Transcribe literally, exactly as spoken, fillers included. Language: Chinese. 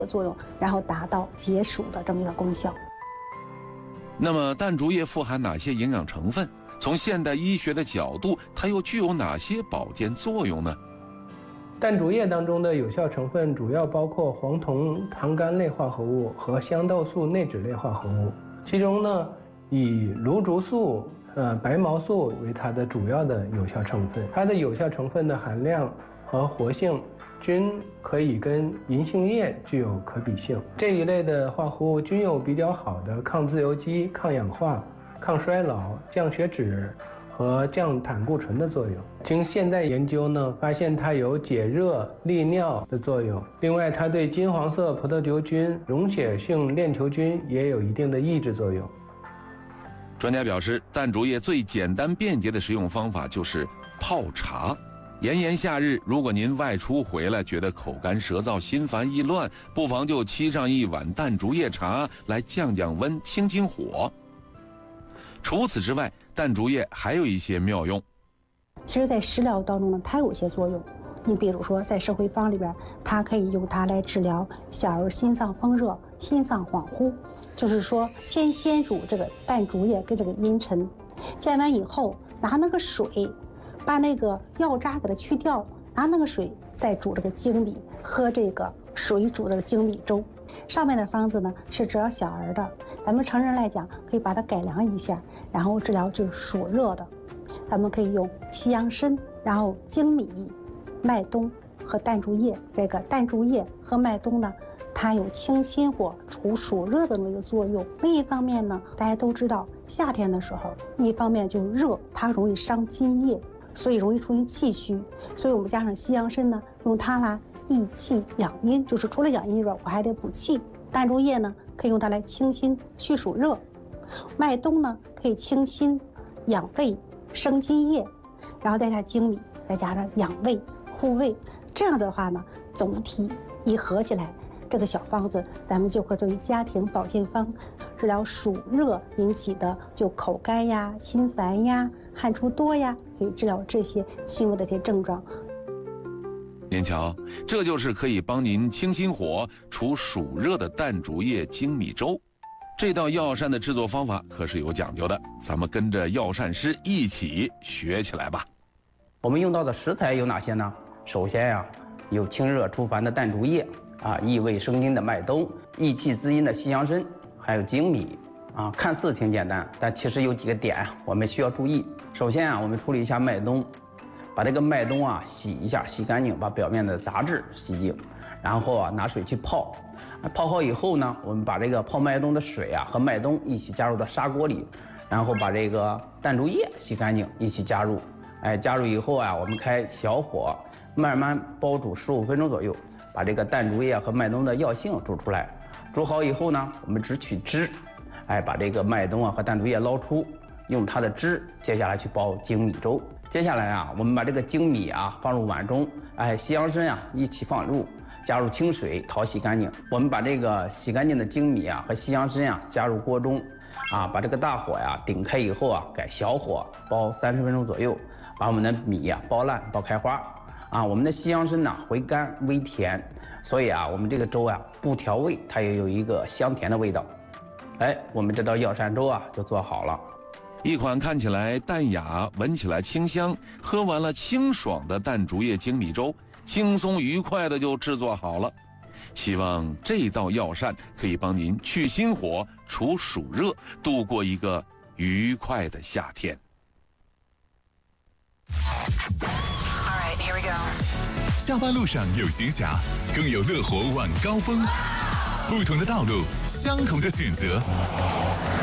的作用，然后达到解暑的这么一个功效。 那么淡竹叶富含哪些营养成分？从现代医学的角度，它又具有哪些保健作用呢？ 淡竹叶当中的有效成分主要包括黄酮糖苷类化合物和香豆素内酯类化合物，其中呢，以芦竹素、呃白毛素为它的主要的有效成分。它的有效成分的含量和活性均可以跟银杏叶具有可比性。这一类的化合物均有比较好的抗自由基、抗氧化、抗衰老、降血脂和降胆固醇的作用。经现代研究呢，发现它有解热利尿的作用。另外，它对金黄色葡萄球菌、溶血性链球菌也有一定的抑制作用。 专家表示，淡竹叶最简单便捷的食用方法就是泡茶。炎炎夏日，如果您外出回来觉得口干舌燥、心烦意乱，不妨就沏上一碗淡竹叶茶来降降温、清清火。除此之外，淡竹叶还有一些妙用。 其实，在食疗当中呢，它有一些作用。你比如说，在社会方里边，它可以用它来治疗小儿心脏风热、心脏恍惚。就是说，先煎煮这个淡竹叶跟这个茵陈，煎完以后，拿那个水，把那个药渣给它去掉，拿那个水再煮这个粳米，喝这个水煮的粳米粥。上面的方子呢是治疗小儿的，咱们成人来讲可以把它改良一下，然后治疗就是暑热的。咱们可以用西洋参，然后粳米、麦冬和淡竹叶。这个淡竹叶和麦冬呢，它有清心火、除暑热的那个作用。另一方面呢，大家都知道夏天的时候，一方面就热，它容易伤津液，所以容易出现气虚。所以我们加上西洋参呢，用它来益气养阴，就是除了养阴以外，我还得补气。淡竹叶呢，可以用它来清心去暑热；麦冬呢，可以清心养胃、生津液，然后再加粳米，再加上养胃、护胃。这样子的话呢，总体一合起来，这个小方子咱们就可作为家庭保健方，治疗暑热引起的就口干呀、心烦呀、汗出多呀，可以治疗这些轻微的这些症状。 您瞧，这就是可以帮您清心火、除暑热的淡竹叶粳米粥。这道药膳的制作方法可是有讲究的，咱们跟着药膳师一起学起来吧。 我们用到的食材有哪些呢？首先呀、啊，有清热除烦的淡竹叶啊，益胃生津的麦冬，益气滋阴的西洋参，还有粳米啊。看似挺简单，但其实有几个点啊，我们需要注意。首先啊，我们处理一下麦冬。把这个麦冬啊洗一下，洗干净，把表面的杂质洗净，然后啊拿水去泡。泡好以后呢，我们把这个泡麦冬的水啊和麦冬一起加入到砂锅里，然后把这个淡竹叶洗干净一起加入。哎，加入以后啊，我们开小火慢慢煲煮十五分钟左右，把这个淡竹叶和麦冬的药性煮出来。煮好以后呢，我们只取汁，哎，把这个麦冬啊和淡竹叶捞出，用它的汁接下来去煲粳米粥。接下来啊，我们把这个粳米啊放入碗中，哎，西洋参啊一起放入，加入清水淘洗干净。我们把这个洗干净的粳米啊和西洋参啊加入锅中，啊，把这个大火呀顶开以后啊，改小火煲三十分钟左右，把我们的米呀煲烂煲开花。啊，我们的西洋参呢回甘微甜，所以啊，我们这个粥啊不调味，它也有一个香甜的味道。哎，我们这道药膳粥啊就做好了。 一款看起来淡雅、闻起来清香、喝完了清爽的淡竹叶粳米粥，轻松愉快的就制作好了。希望这道药膳可以帮您去心火、除暑热，度过一个愉快的夏天。 All right, here we go. 下班路上有闲暇，更有乐活晚高峰。不同的道路，相同的选择。